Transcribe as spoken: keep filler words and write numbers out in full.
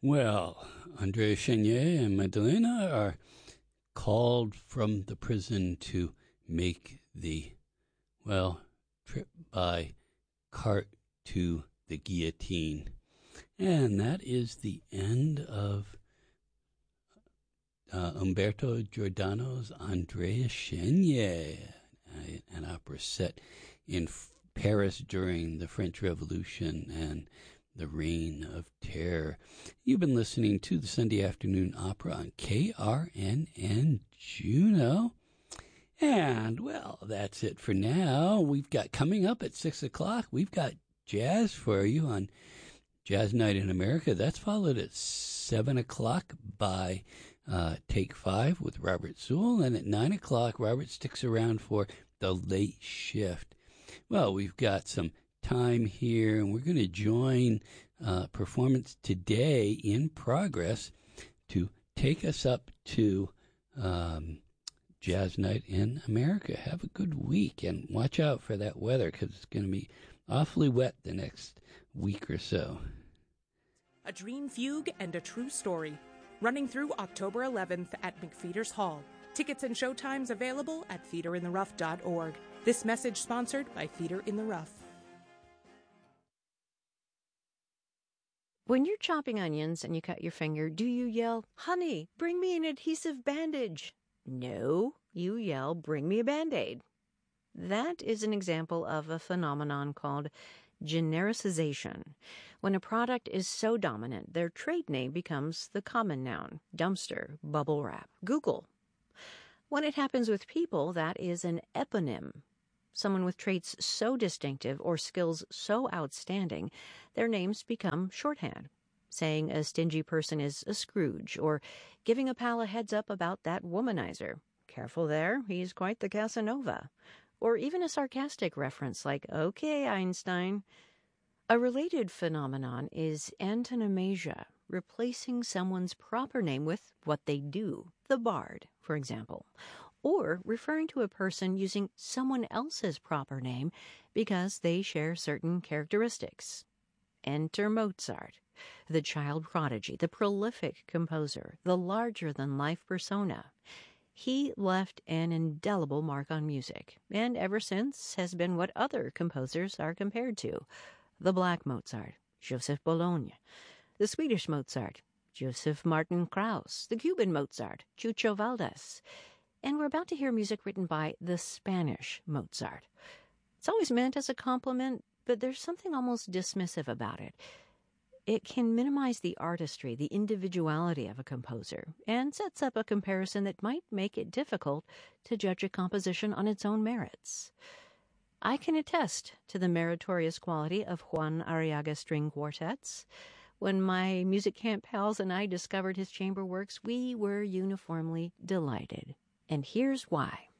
Well, Andrea Chenier and Madalena are called from the prison to make the, well, trip by cart to the guillotine. And that is the end of uh, Umberto Giordano's Andrea Chenier, an opera set in Paris during the French Revolution and the Reign of Terror. You've been listening to the Sunday Afternoon Opera on K R N N Juneau. And, well, that's it for now. We've got coming up at six o'clock, we've got jazz for you on Jazz Night in America. That's followed at seven o'clock by uh, Take Five with Robert Sewell. And at nine o'clock, Robert sticks around for The Late Shift. Well, we've got some time here, and we're going to join uh, performance today in progress to take us up to um, Jazz Night in America. Have a good week, and watch out for that weather because it's going to be awfully wet the next week or so. A Dream Fugue and a True Story, running through October eleventh at McFeeters Hall. Tickets and showtimes available at theater in the rough dot org. This message sponsored by Theater in the Rough. When you're chopping onions and you cut your finger, do you yell, "Honey, bring me an adhesive bandage"? No, you yell, "Bring me a Band-Aid." That is an example of a phenomenon called genericization. When a product is so dominant, their trade name becomes the common noun: dumpster, bubble wrap, Google. When it happens with people, that is an eponym. Someone with traits so distinctive or skills so outstanding, their names become shorthand. Saying a stingy person is a Scrooge, or giving a pal a heads up about that womanizer. Careful there, he's quite the Casanova. Or even a sarcastic reference like, "Okay, Einstein." A related phenomenon is antonomasia, replacing someone's proper name with what they do. The bard, for example. Or referring to a person using someone else's proper name because they share certain characteristics. Enter Mozart, the child prodigy, the prolific composer, the larger-than-life persona. He left an indelible mark on music, and ever since has been what other composers are compared to. The Black Mozart, Joseph Bologna. The Swedish Mozart, Joseph Martin Krauss. The Cuban Mozart, Chucho Valdés. And we're about to hear music written by the Spanish Mozart. It's always meant as a compliment, but there's something almost dismissive about it. It can minimize the artistry, the individuality of a composer, and sets up a comparison that might make it difficult to judge a composition on its own merits. I can attest to the meritorious quality of Juan Arriaga string quartets. When my music camp pals and I discovered his chamber works, we were uniformly delighted. And here's why.